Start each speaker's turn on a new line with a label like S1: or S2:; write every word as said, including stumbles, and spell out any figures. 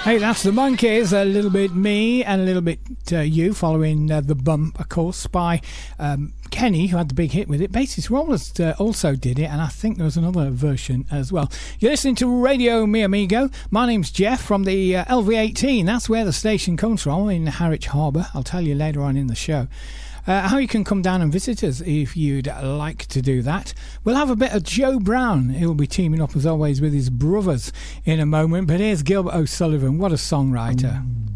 S1: Hey, that's the Monkees, a little bit me and a little bit uh, you, following uh, The Bump, of course, by um, Kenny, who had the big hit with it. Basis Rollers uh, also did it, and I think there was another version as well. You're listening to Radio Mi Amigo. My name's Jeff from the uh, L V eighteen. That's where the station comes from, in Harwich Harbour. I'll tell you later on in the show. Uh, how you can come down and visit us if you'd like to do that. We'll have a bit of Joe Brown. He'll be teaming up as always with his brothers in a moment. But here's Gilbert O'Sullivan. What a songwriter. Mm.